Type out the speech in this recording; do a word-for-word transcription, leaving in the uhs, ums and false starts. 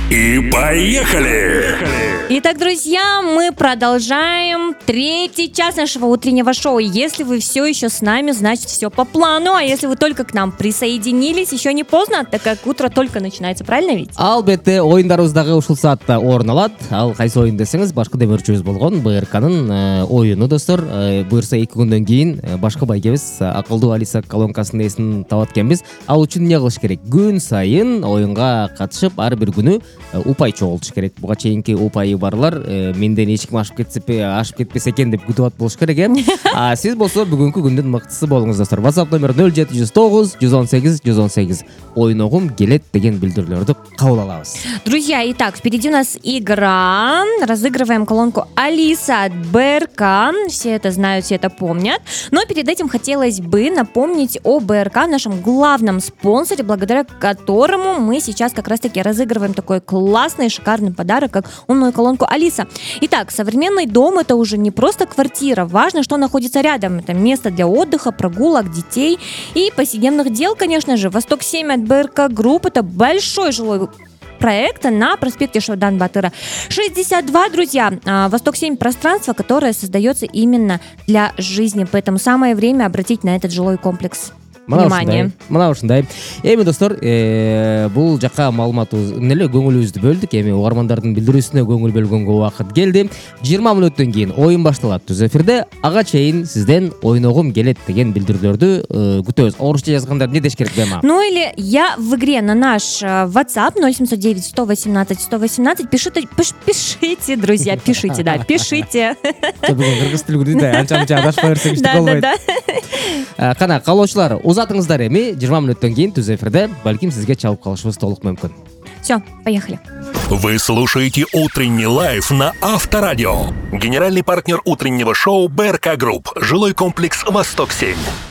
И поехали! Итак, друзья, мы продолжаем третий час нашего утреннего шоу. Если вы все еще с нами, значит все по плану. А если вы только к нам присоединились, еще не поздно, так как утро только начинается, правильно ведь? Албетте, оюндарыбыздагы ушул саатта орун алат. Ал кайсы оюн десеңиз, башкы демирчүбүз болгон БРКнын оюну достор. Буюрса эки күндөн кийин башкы байгебиз акылдуу Алиса колонкасынын эсин табат экенбиз. Ал үчүн эмне кылыш керек? Күн сайын оюнга катышып, ар бир күнү упай чогултуш керек. Буга чейинки упайы барлар менден эч ким ашып кетсе ашып кетпесе экен деп күтүп атып болуш керек э. А сиз болсо бүгүнкү күндүн мыктысы болуңуз достор. WhatsApp номер нөл жети жүз тогуз жүз он сегиз жүз он сегиз. Ойногум келет деген билдирүүлөрдү кабыл алабыз. Друзья, итак, впереди у нас игра. Разыгрываем колонку Алиса от БРК. Все это знают, все это помнят. Но перед этим хотелось бы напомнить о БРК, нашем главном спонсоре, благодаря которому мы сейчас как раз-таки разыгрываем такой классный, шикарный подарок, как умную колонку Алиса. Итак, современный дом — это уже не просто квартира. Важно, что находится рядом. Это место для отдыха, прогулок, детей и повседневных дел, конечно же. Восток семь от БРК Групп — это большой жилой проект на проспекте Шавдан-Батыра шестьдесят два, друзья. Восток семь — пространство, которое создается именно для жизни. Поэтому самое время обратить на этот жилой комплекс внимание. Мына ушундай. Эми достор, бул жакка маалыматыбыз эмнеле көңүлүбүздү бөлдүк. Эми угармандардын билдирүүсүнө көңүл бөлгөнгө убакыт келди. жыйырма мүнөттөн кийин оюн башталат түз эфирде. Ага чейин сизден ойногум келет деген билдирүүлөрдү күтөбүз. Орусча жазгандар эмне деш керек Бема? Ну или я в игре на наш WhatsApp ноль семь ноль девять сто восемнадцать сто восемнадцать. Пишите, пишите, друзья, пишите, да, пишите. Бүгүн кыргыз тили күнүндө анча-мынча адашпай берсек иштик болбойт. Да, да, да. Кана, каалоочулар, узатыңыздар эми жыйырма мүнөттөн кийин түз эфирде балким сизге чалып калышыбыз толук мүмкүн. Все, поехали. Вы слушаете утренний лайф на Авторадио. Генеральный партнер утреннего шоу БРК Групп. Жилой комплекс Восток семь.